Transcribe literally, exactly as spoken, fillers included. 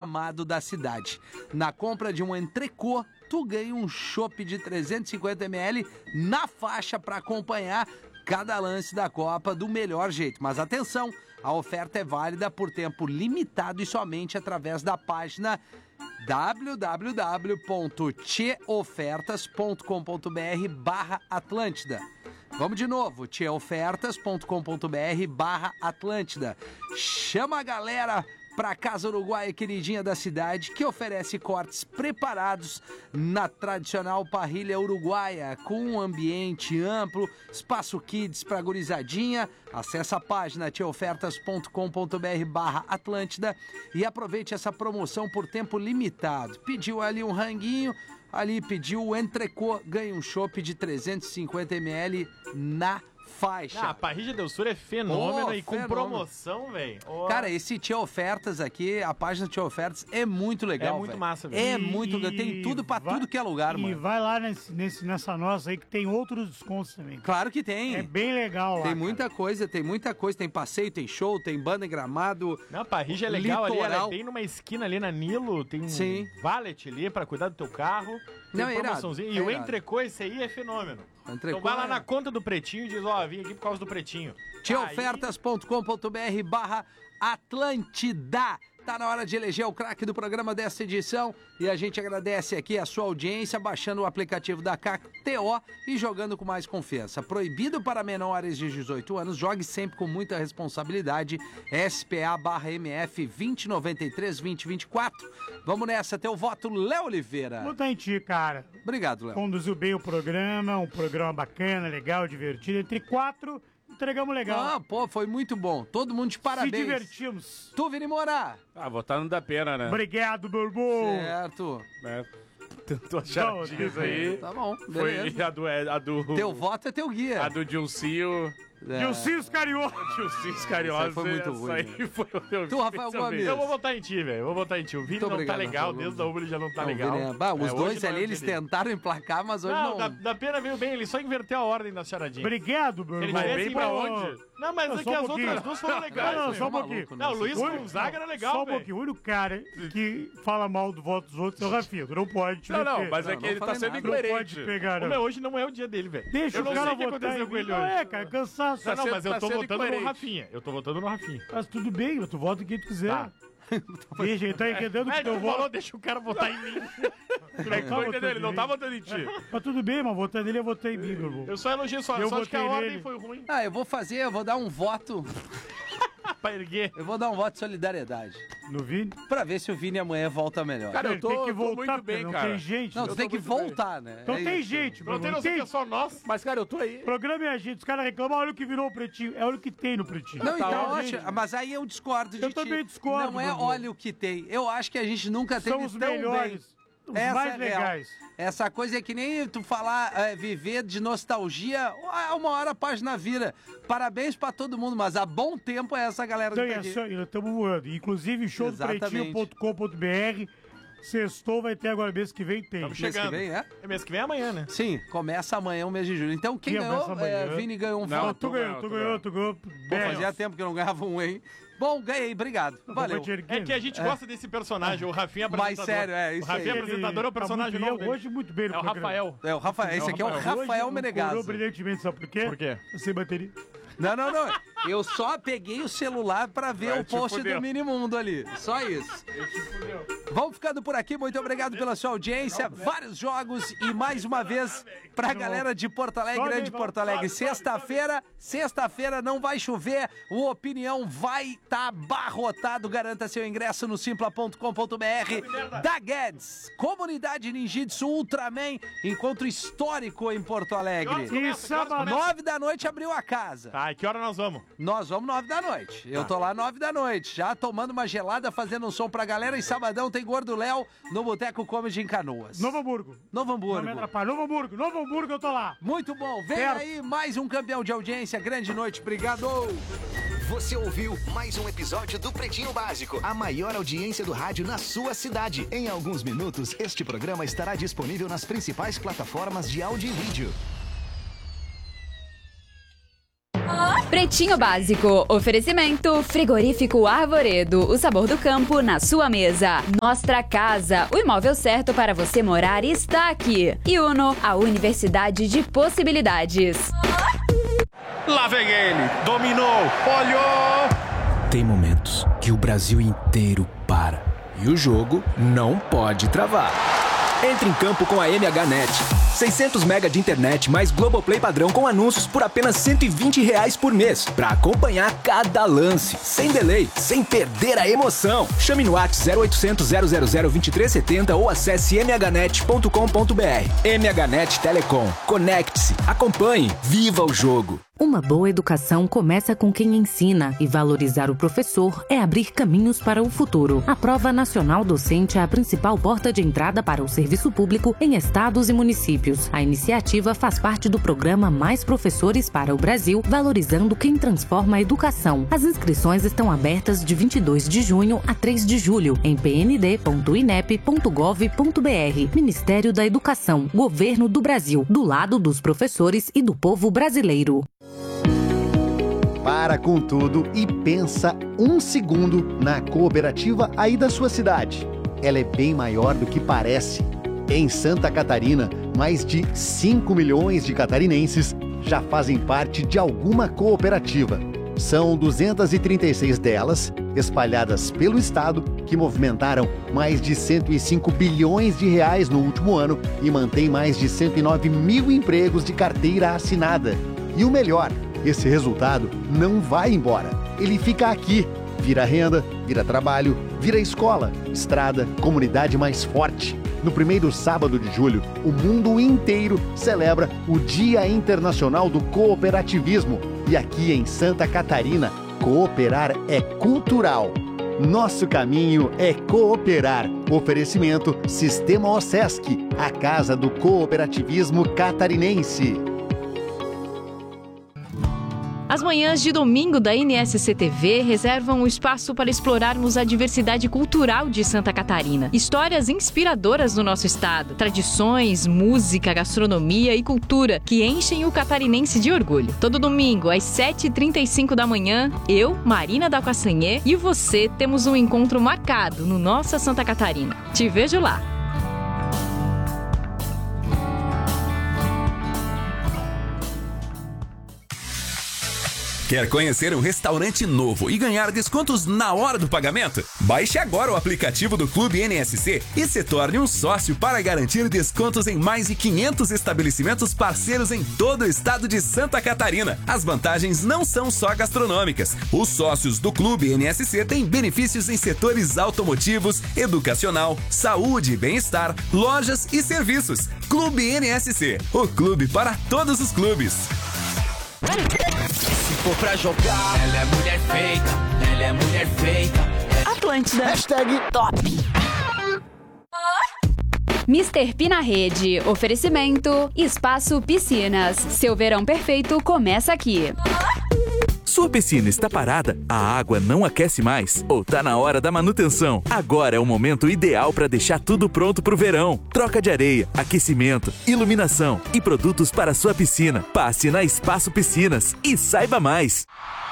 amado da cidade. Na compra de um entrecô, tu ganha um chopp de trezentos e cinquenta mililitros na faixa para acompanhar cada lance da Copa do melhor jeito. Mas atenção, a oferta é válida por tempo limitado e somente através da página w w w ponto tcheofertas ponto com ponto b r barra Atlântida. Vamos de novo, tcheofertas ponto com ponto b r barra Atlântida. Chama a galera pra Casa Uruguaia queridinha da cidade, que oferece cortes preparados na tradicional parrilha uruguaia, com um ambiente amplo, espaço kids pra gurizadinha. Acesse a página tcheofertas ponto com ponto b r barra Atlântida e aproveite essa promoção por tempo limitado. Pediu ali um ranguinho, ali pediu o entrecô, ganha um chopp de trezentos e cinquenta mililitros na faixa. Ah, a Parrilla del Sur é fenômeno Oh, e com fenômeno. promoção, velho. Oh. Cara, esse Tia Ofertas aqui, a página Tia Ofertas é muito legal, É muito velho. massa, velho. É E- muito legal. Tem tudo pra vai- tudo que é lugar, E mano. vai lá nesse, nesse- nessa nossa aí que tem outros descontos também. Claro que tem. É bem legal lá. Tem cara. muita coisa, tem muita coisa. Tem passeio, tem show, tem banda em Gramado. Não, a Parrilla é legal ali, ela Litoral. é bem numa esquina ali na Nilo, tem um Sim. valet ali pra cuidar do teu carro. Tem Não, é irado, promoçãozinha. é E o irado. entrecô, esse aí é fenômeno. O entrecô Então vai lá é- na conta do Pretinho e diz, ó, vim aqui por causa do Pretinho. tcheofertas ponto com ponto b r barra Atlântida. Tá na hora de eleger o craque do programa desta edição e a gente agradece aqui a sua audiência baixando o aplicativo da K T O e jogando com mais confiança. Proibido para menores de dezoito anos, jogue sempre com muita responsabilidade. S P A barra M F vinte noventa e três vinte vinte e quatro. Vamos nessa, teu voto, Léo Oliveira. Vou tá em ti, cara. Obrigado, Léo. Conduziu bem o programa, um programa bacana, legal, divertido. Entre quatro, entregamos legal. Ah, pô, foi muito bom. Todo mundo de parabéns. Se divertimos. Tu, Vini Moura. Ah, votar não dá pena, né? Obrigado, meu irmão. Certo. É. Tentou charadinhas aí. Tá bom, Foi beleza. a do... A do Teu voto é teu guia. A do Dilcinho. E o Cis Carioca. Dilcinho Essa Carioca. aí foi muito ruim, Aí foi o meu Tu, Rafael Gomes. Eu vou votar em ti, velho. Eu vou votar em ti. O Vini Muito não obrigado, tá legal, Rafael desde a Uber ele já não tá Não, legal. Vini, é- bah, os É, dois hoje não é ali, o eles dia dele. tentaram emplacar, mas hoje Não, não. da, da pena veio bem, ele só inverteu a ordem da charadinha. Obrigado, meu Ele irmão. vai bem assim, pra ó. onde? Não, mas Não, aqui só um as pouquinho. outras duas foram legais. Não, não, velho. só um maluco, pouquinho. né? Não, o Luiz O único- Gonzaga era legal, Só um velho. pouquinho. O único cara que fala mal do voto dos outros é o Rafinha. Tu não pode te Não, não, meter. mas Não, é que não ele tá falei sendo nada. Não incoerente. pode pegar, Ô, não. meu, hoje não é o dia dele, velho. Deixa eu o não cara sei o que votar aconteceu em com ele mim. Não hoje. é, cara, cansaço. Não, não, sendo- mas eu tá tô sendo votando no incoerente. Rafinha. Eu tô votando no Rafinha. Mas tudo bem, tu vota quem tu quiser. Tá. Deixa, ele tá entendendo É, que tu teu falou, voto. deixa o cara votar em mim. Tu não tá entendendo, ele não tá votando em ti. Mas tudo bem, mas votando nele, eu votei em mim, meu irmão. Eu só elogio só, Eu só acho que a votei ordem nele. foi ruim Ah, eu vou fazer, eu vou dar um voto. pra erguer. Eu vou dar um voto de solidariedade. No Vini? Pra ver se o Vini amanhã volta melhor. Cara, eu Ele tô, tem que tô voltar, muito porque bem, não cara. tem gente. Não, Não, tu tem que tô muito voltar, né? não É tem isso. gente, meu Não tem irmão. noção que é só nós. Mas, cara, eu tô aí. O programa é a gente. Os caras reclamam, olha o que virou o Pretinho. É olha o que tem no Pretinho. Não, Tá, então, ó, acho, gente, mas aí eu discordo de Eu ti. também discordo, Não é meu irmão. olha o que tem. Eu acho que a gente nunca teve São os tão melhores. bem. Os Essa mais é real. legais. Essa coisa é que nem tu falar, é, viver de nostalgia, ah, uma hora a página vira. Parabéns pra todo mundo, mas há bom tempo é essa galera Então, que é tá aqui. só, nós estamos voando. Inclusive, show do Exatamente. pretinho ponto com ponto b r. Sextou vai ter agora, mês que vem tem. Estamos Mês que chegando. vem, é? É mês que vem é amanhã, né? Sim, começa amanhã o mês de julho. Então quem Sim, ganhou, começa amanhã. é, Vini ganhou um Não, voto. Tu tu ganhou, ganhou, tu tu ganhou, tu ganhou. Pô, Bem, fazia tempo que eu não ganhava um, hein? Bom, ganhei, obrigado. Valeu. É que a gente gosta desse personagem, o Rafinha Mais apresentador. sério, é, isso O Rafinha aí. apresentador é o personagem tá novo muito dele. bem, hoje muito bem no É o programa. Rafael. É, o Rafael, esse aqui é o Rafael. Rafael Hoje Menegasso. corou brilhantemente, sabe por quê? Por quê? Sem bateria. Não, não, não. Eu só peguei o celular pra ver Vai, o te post fudeu. do Minimundo ali. Só isso. Vamos ficando por aqui. Muito obrigado pela sua audiência. Vários jogos e mais uma vez pra galera de Porto Alegre, Sobe, grande vai, Porto Alegre. sobe, sobe, Sexta-feira, sexta-feira não vai chover. O Opinião vai estar abarrotado. Garanta seu ingresso no simpla ponto com ponto b r. Da Guedes, Comunidade Ninjitsu Ultraman, encontro histórico em Porto Alegre. E sábado. Nove da noite abriu a casa. Tá, e que hora nós vamos? Nós vamos nove da noite. Eu tô lá nove da noite, já tomando uma gelada, fazendo um som pra galera. E sabadão tem Gordo Léo no Boteco Comedy em Canoas. Novo Hamburgo. Novo Não me Hamburgo. atrapalha. Novo Hamburgo. Novo Hamburgo, eu tô lá. Muito bom. Vem Certo. aí mais um campeão de audiência. Grande noite. Obrigado. Você ouviu mais um episódio do Pretinho Básico, a maior audiência do rádio na sua cidade. Em alguns minutos, este programa estará disponível nas principais plataformas de áudio e vídeo. Pretinho Básico. Oferecimento Frigorífico Arvoredo. O sabor do campo na sua mesa. Nostra Casa. O imóvel certo para você morar está aqui. E Uno, a Universidade de Possibilidades. Lá vem ele, dominou, olhou. Tem momentos que o Brasil inteiro para e o jogo não pode travar. Entre em campo com a M H Net. seiscentos mega de internet mais Globoplay padrão com anúncios por apenas cento e vinte reais por mês. Pra acompanhar cada lance, sem delay, sem perder a emoção. Chame no WhatsApp zero oitocentos, zero zero zero, vinte e três setenta ou acesse m h net ponto com ponto b r. M H Net Telecom. Conecte-se, acompanhe, viva o jogo. Uma boa educação começa com quem ensina, e valorizar o professor é abrir caminhos para o futuro. A Prova Nacional Docente é a principal porta de entrada para o serviço público em estados e municípios. A iniciativa faz parte do programa Mais Professores para o Brasil, valorizando quem transforma a educação. As inscrições estão abertas de vinte e dois de junho a três de julho em p n d ponto i n e p ponto gov ponto b r. Ministério da Educação, Governo do Brasil, do lado dos professores e do povo brasileiro. Para com tudo e pensa um segundo na cooperativa aí da sua cidade. Ela é bem maior do que parece. Em Santa Catarina, mais de cinco milhões de catarinenses já fazem parte de alguma cooperativa. São duzentas e trinta e seis delas, espalhadas pelo estado, que movimentaram mais de cento e cinco bilhões de reais no último ano e mantém mais de cento e nove mil empregos de carteira assinada. E o melhor, esse resultado não vai embora. Ele fica aqui. Vira renda, vira trabalho, vira escola, estrada, comunidade mais forte. No primeiro sábado de julho, o mundo inteiro celebra o Dia Internacional do Cooperativismo. E aqui em Santa Catarina, cooperar é cultural. Nosso caminho é cooperar. Oferecimento Sistema OSESC, a casa do cooperativismo catarinense. As manhãs de domingo da N S C T V reservam um espaço para explorarmos a diversidade cultural de Santa Catarina. Histórias inspiradoras do nosso estado, tradições, música, gastronomia e cultura que enchem o catarinense de orgulho. Todo domingo, às sete e trinta e cinco da manhã, eu, Marina da Coassanhê, e você temos um encontro marcado no Nossa Santa Catarina. Te vejo lá! Quer conhecer um restaurante novo e ganhar descontos na hora do pagamento? Baixe agora o aplicativo do Clube N S C e se torne um sócio para garantir descontos em mais de quinhentos estabelecimentos parceiros em todo o estado de Santa Catarina. As vantagens não são só gastronômicas. Os sócios do Clube N S C têm benefícios em setores automotivos, educacional, saúde e bem-estar, lojas e serviços. Clube N S C, o clube para todos os clubes. Se for pra jogar, ela é mulher feita, ela é mulher feita. Atlântida. Hashtag top. mister P na rede. Oferecimento Espaço Piscinas. Seu verão perfeito começa aqui. Sua piscina está parada? A água não aquece mais? Ou tá na hora da manutenção? Agora é o momento ideal para deixar tudo pronto pro verão. Troca de areia, aquecimento, iluminação e produtos para sua piscina. Passe na Espaço Piscinas e saiba mais.